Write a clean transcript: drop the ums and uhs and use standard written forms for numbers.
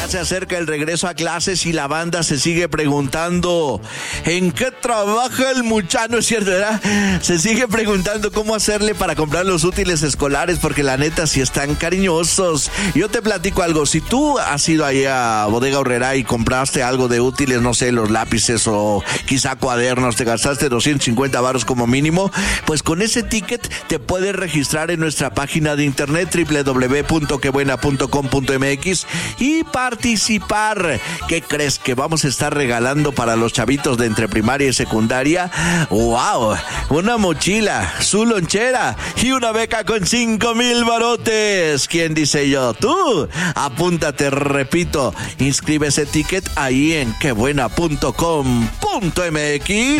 Ya se acerca el regreso a clases y la banda se sigue preguntando ¿en qué trabaja el muchacho? No es cierto, ¿verdad? Se sigue preguntando cómo hacerle para comprar los útiles escolares, porque la neta sí están cariñosos. Yo te platico algo, si tú has ido ahí a Bodega Aurrerá y compraste algo de útiles, no sé, los lápices o quizá cuadernos, te gastaste 250 varos como mínimo, pues con ese ticket te puedes registrar en nuestra página de internet www.quebuena.com.mx y participar. ¿Qué crees que vamos a estar regalando para los chavitos de entre primaria y secundaria? ¡Wow! Una mochila, su lonchera y una beca con 5,000 barotes. ¿Quién dice yo? ¡Tú! Apúntate, repito, inscribe ese ticket ahí en quebuena.com.mx.